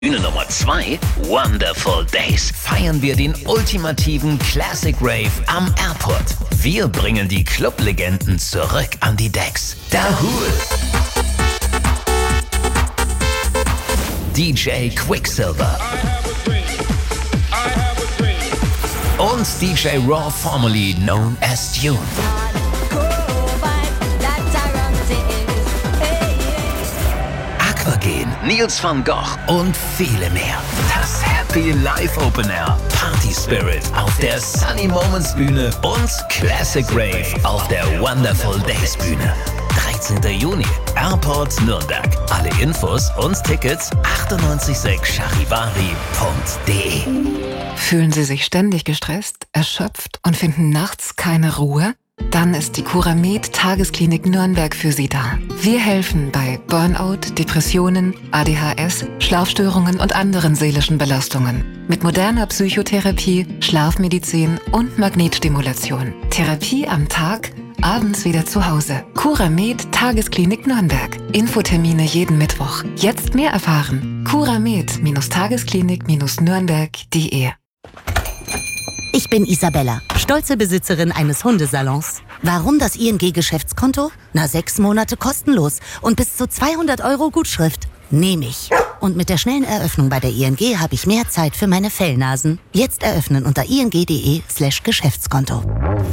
Bühne Nummer 2, Wonderful Days. Feiern wir den ultimativen Classic Rave am Airport. Wir bringen die Clublegenden zurück an die Decks. Dahoud, DJ Quicksilver und DJ Raw, formerly known as Tune. Aquagen, Nils van Gogh und viele mehr. Das Happy Live Open Air, Party Spirit auf der Sunny Moments Bühne und Classic Rave auf der Wonderful Days Bühne. 13. Juni, Airport Nürnberg. Alle Infos und Tickets 986charivari.de. Fühlen Sie sich ständig gestresst, erschöpft und finden nachts keine Ruhe? Dann ist die Curamed Tagesklinik Nürnberg für Sie da. Wir helfen bei Burnout, Depressionen, ADHS, Schlafstörungen und anderen seelischen Belastungen. Mit moderner Psychotherapie, Schlafmedizin und Magnetstimulation. Therapie am Tag, abends wieder zu Hause. Curamed Tagesklinik Nürnberg. Infotermine jeden Mittwoch. Jetzt mehr erfahren. Curamed-Tagesklinik-Nürnberg.de. Ich bin Isabella, stolze Besitzerin eines Hundesalons. Warum das ING-Geschäftskonto? 6 Monate kostenlos und bis zu 200 € Gutschrift. Nehme ich. Und mit der schnellen Eröffnung bei der ING habe ich mehr Zeit für meine Fellnasen. Jetzt eröffnen unter ing.de/Geschäftskonto.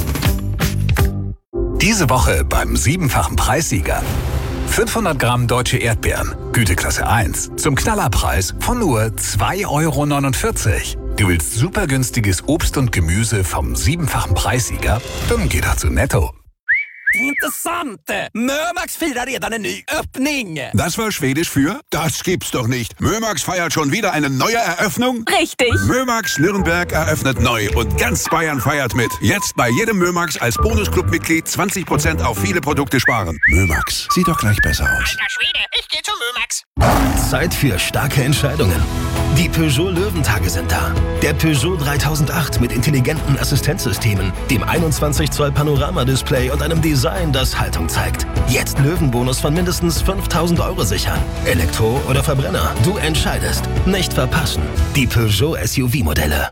Diese Woche beim 7-fachen Preissieger. 500 Gramm deutsche Erdbeeren, Güteklasse 1, zum Knallerpreis von nur 2,49 €. Du willst super günstiges Obst und Gemüse vom 7-fachen Preissieger? Dann geh doch zu Netto. Intressant! Mömax firar redan en ny öppning! Das war Schwedisch für? Das gibt's doch nicht. Mömax feiert schon wieder eine neue Eröffnung? Richtig! Mömax Nürnberg eröffnet neu und ganz Bayern feiert mit. Jetzt bei jedem Mömax als Bonusclub-Mitglied 20% auf viele Produkte sparen. Mömax, sieht doch gleich besser aus. Alter Schwede, ich geh zu Mömax! Zeit für starke Entscheidungen. Die Peugeot Löwentage sind da. Der Peugeot 3008 mit intelligenten Assistenzsystemen, dem 21 Zoll Panoramadisplay und einem Design, das Haltung zeigt. Jetzt Löwenbonus von mindestens 5.000 € sichern. Elektro oder Verbrenner, du entscheidest. Nicht verpassen. Die Peugeot SUV-Modelle.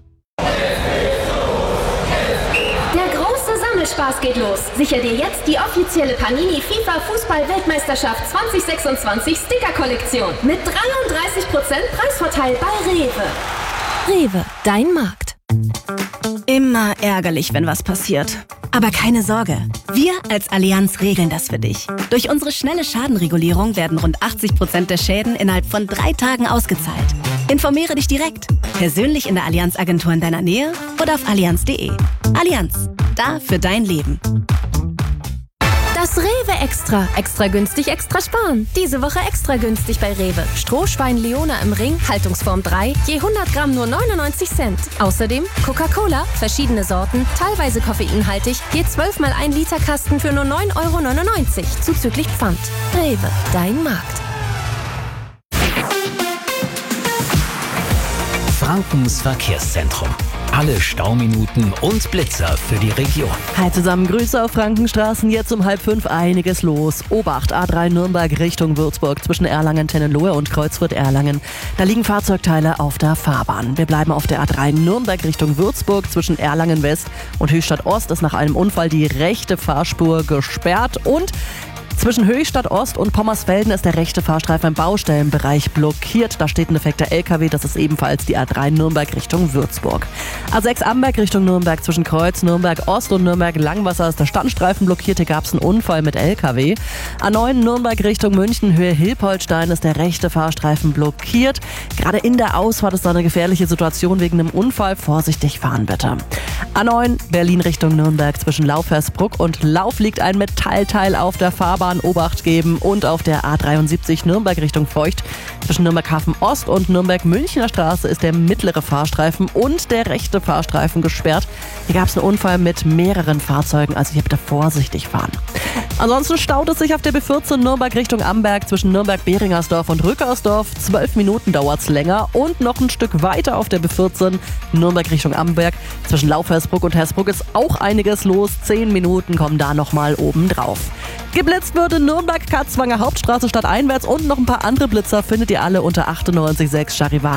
Der große Sammelspaß geht los. Sicher dir jetzt die offizielle Panini FIFA Fußball-Weltmeisterschaft 2026 Sticker-Kollektion mit 33% Preisvorteil bei Rewe. Rewe, dein Markt. Immer ärgerlich, wenn was passiert. Aber keine Sorge, wir als Allianz regeln das für dich. Durch unsere schnelle Schadenregulierung werden rund 80% der Schäden innerhalb von 3 Tagen ausgezahlt. Informiere dich direkt, persönlich in der Allianz-Agentur in deiner Nähe oder auf allianz.de. Allianz, da für dein Leben. Das Rewe Extra. Extra günstig, extra sparen. Diese Woche extra günstig bei Rewe. Strohschwein Leona im Ring, Haltungsform 3, je 100 Gramm nur 99 Cent. Außerdem Coca-Cola, verschiedene Sorten, teilweise koffeinhaltig, je 12 mal 1 Liter Kasten für nur 9,99 € zuzüglich Pfand. Rewe, dein Markt. Frankens Verkehrszentrum. Alle Stauminuten und Blitzer für die Region. Hi zusammen, Grüße auf Frankenstraßen. Jetzt um 4:30 einiges los. Obacht, A3 Nürnberg Richtung Würzburg zwischen Erlangen-Tennenlohe und Kreuzfurt-Erlangen. Da liegen Fahrzeugteile auf der Fahrbahn. Wir bleiben auf der A3 Nürnberg Richtung Würzburg zwischen Erlangen-West und Höchstadt-Ost ist nach einem Unfall die rechte Fahrspur gesperrt und zwischen Höchstadt Ost und Pommersfelden ist der rechte Fahrstreifen im Baustellenbereich blockiert. Da steht ein defekter LKW, das ist ebenfalls die A3 Nürnberg Richtung Würzburg. A6 Amberg Richtung Nürnberg zwischen Kreuz, Nürnberg Ost und Nürnberg Langwasser ist der Standstreifen blockiert. Hier gab es einen Unfall mit LKW. A9 Nürnberg Richtung München, Höhe Hilpoltstein ist der rechte Fahrstreifen blockiert. Gerade in der Ausfahrt ist da eine gefährliche Situation wegen einem Unfall. Vorsichtig fahren bitte. A9 Berlin Richtung Nürnberg zwischen Laufhersbruck und Lauf liegt ein Metallteil auf der Fahrbahn. Obacht geben und auf der A73 Nürnberg Richtung Feucht zwischen Nürnberg-Hafen Ost und Nürnberg-Münchner Straße ist der mittlere Fahrstreifen und der rechte Fahrstreifen gesperrt. Hier gab es einen Unfall mit mehreren Fahrzeugen, also hier bitte vorsichtig fahren. Ansonsten staut es sich auf der B14 Nürnberg Richtung Amberg zwischen Nürnberg-Behringersdorf und Rückersdorf. 12 Minuten dauert es länger. Und noch ein Stück weiter auf der B14 Nürnberg Richtung Amberg zwischen Lauf-Hersbruck und Hersbruck ist auch einiges los. 10 Minuten kommen da nochmal oben drauf. Geblitzt wird in Nürnberg, Katzwanger Hauptstraße stadteinwärts und noch ein paar andere Blitzer findet ihr alle unter 98,6 Charivari.